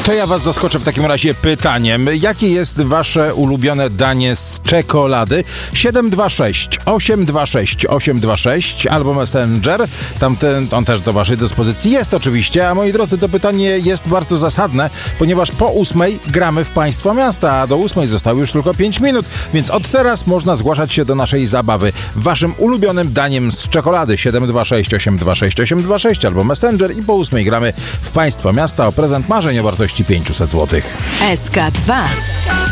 To ja was zaskoczę w takim razie pytaniem. Jakie jest wasze ulubione danie z czekolady? 726 826 826 albo Messenger. On też do waszej dyspozycji jest oczywiście. A moi drodzy, to pytanie jest bardzo zasadne, ponieważ po 8 gramy w Państwo Miasta, a do 8 zostało już tylko 5 minut, więc od teraz można zgłaszać się do naszej zabawy. Waszym ulubionym daniem z czekolady 726 826 826 albo Messenger i po 8 gramy w Państwo Miasta o prezent marzeń o wartości 500 zł. SK2